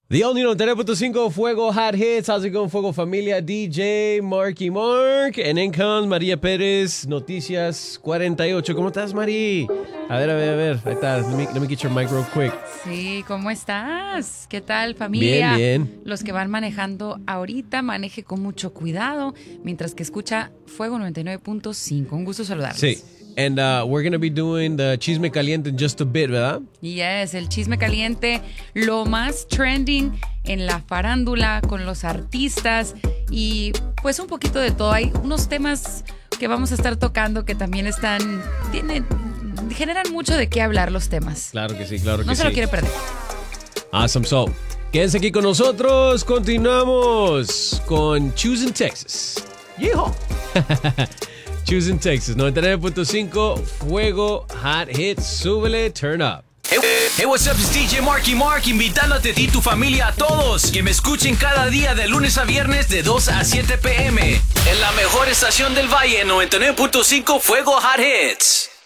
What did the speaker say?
The Only 93.5 Fuego Hot Hits. How's it going, Fuego Familia? DJ Marky Mark. And then comes María Pérez, Noticias 48. ¿Cómo estás, Mari? A ver. Ahí está. Let me get your mic real quick. Sí, ¿cómo estás? ¿Qué tal, familia? Bien. Los que van manejando ahorita, maneje con mucho cuidado, mientras que escucha Fuego 99.5. Un gusto saludarles. Sí. And we're going to be doing the Chisme Caliente in just a bit, ¿verdad? Yes, el chisme caliente, lo más trending en la farándula con los artistas y pues un poquito de todo. Hay unos temas que vamos a estar tocando que también generan mucho de qué hablar los temas. Claro que sí, claro que sí. No se lo quiere perder. Awesome. So, quédense aquí con nosotros. Continuamos con Choosing Texas. ¡Yeehaw! Choosing Texas, 99.5, Fuego Hot Hits, súbele, turn up. Hey, what's up, it's DJ Marky Mark, invitándote a ti y tu familia, a todos, que me escuchen cada día de lunes a viernes de 2 a 7 p.m. En la mejor estación del Valle, 99.5 Fuego Hot Hits.